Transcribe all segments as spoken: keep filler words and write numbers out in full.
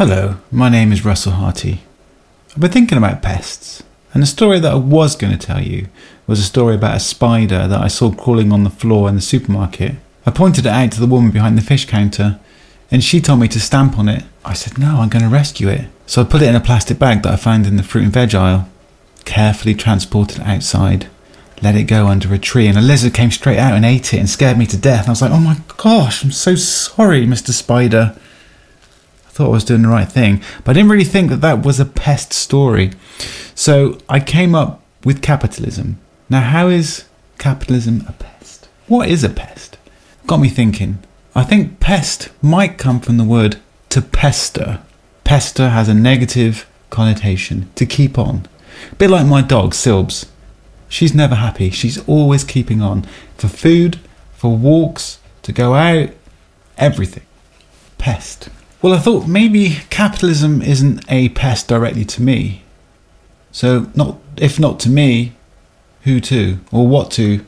Hello, my name is Russell Harty. I've been thinking about pests, and the story that I was going to tell you was a story about a spider that I saw crawling on the floor in the supermarket. I pointed it out to the woman behind the fish counter, and she told me to stamp on it. I said, no, I'm going to rescue it. So I put it in a plastic bag that I found in the fruit and veg aisle, carefully transported it outside, let it go under a tree, and a lizard came straight out and ate it and scared me to death. And I was like, oh my gosh, I'm so sorry, Mister Spider. I thought I was doing the right thing, but I didn't really think that that was a pest story. So I came up with capitalism. Now, how is capitalism a pest? What is a pest? Got me thinking. I think pest might come from the word to pester. Pester has a negative connotation, to keep on. A bit like my dog, Silbs. She's never happy. She's always keeping on. For food, for walks, to go out, everything. Pest. Well, I thought maybe capitalism isn't a pest directly to me. So, not if not to me, who to, or what to?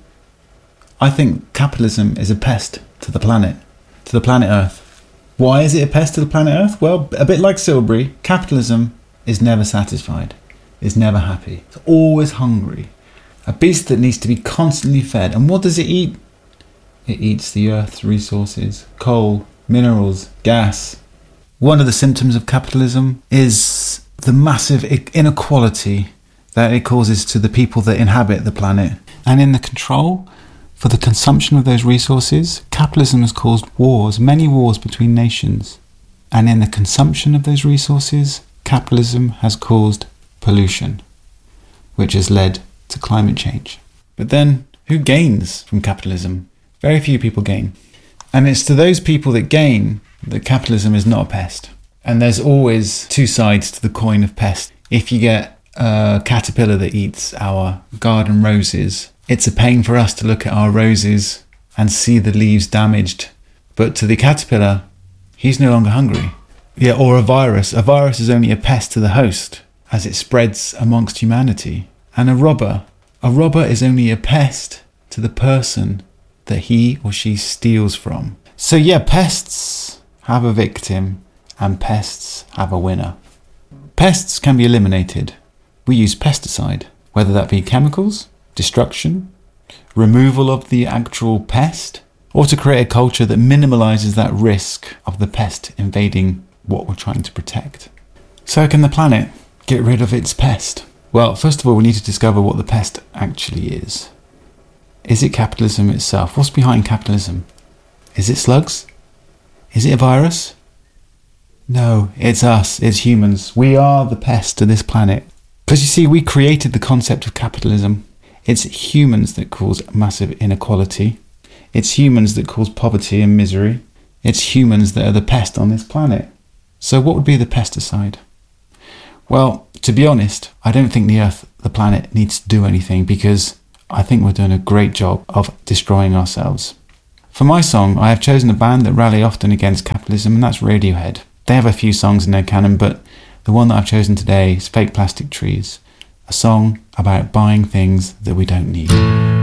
I think capitalism is a pest to the planet, to the planet Earth. Why is it a pest to the planet Earth? Well, a bit like Silbury, capitalism is never satisfied, is never happy. It's always hungry. A beast that needs to be constantly fed. And what does it eat? It eats the Earth's resources, coal, minerals, gas. One of the symptoms of capitalism is the massive inequality that it causes to the people that inhabit the planet. And in the control for the consumption of those resources, capitalism has caused wars, many wars between nations. And in the consumption of those resources, capitalism has caused pollution, which has led to climate change. But then, who gains from capitalism? Very few people gain. And it's to those people that gain that capitalism is not a pest. And there's always two sides to the coin of pest. If you get a caterpillar that eats our garden roses, it's a pain for us to look at our roses and see the leaves damaged. But to the caterpillar, he's no longer hungry. Yeah, or a virus. A virus is only a pest to the host as it spreads amongst humanity. And a robber. A robber is only a pest to the person that he or she steals from. So yeah, pests have a victim and pests have a winner. Pests can be eliminated. We use pesticide, whether that be chemicals, destruction, removal of the actual pest, or to create a culture that minimalizes that risk of the pest invading what we're trying to protect. So how can the planet get rid of its pest? Well, first of all, we need to discover what the pest actually is. Is it capitalism itself? What's behind capitalism? Is it slugs? Is it a virus? No, it's us, it's humans. We are the pest to this planet. Because you see, we created the concept of capitalism. It's humans that cause massive inequality. It's humans that cause poverty and misery. It's humans that are the pest on this planet. So what would be the pesticide? Well, to be honest, I don't think the Earth, the planet, needs to do anything because I think we're doing a great job of destroying ourselves. For my song, I have chosen a band that rally often against capitalism, and that's Radiohead. They have a few songs in their canon, but the one that I've chosen today is Fake Plastic Trees, a song about buying things that we don't need.